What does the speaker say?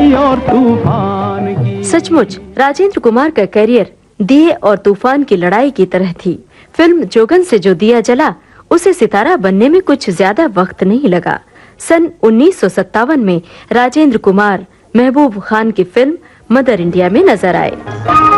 और तूफान की। सचमुच राजेंद्र कुमार का करियर दिए और तूफान की लड़ाई की तरह थी। फिल्म जोगन से जो दिया जला, उसे सितारा बनने में कुछ ज्यादा वक्त नहीं लगा। सन 1957 में राजेंद्र कुमार महबूब खान की फिल्म मदर इंडिया में नजर आए।